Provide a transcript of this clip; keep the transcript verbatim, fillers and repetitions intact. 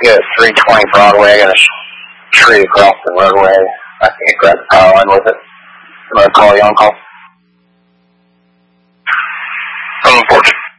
Yeah, three twenty Broadway. I got a tree across the roadway. I can't grab the power line with it. I'm going to call you on call.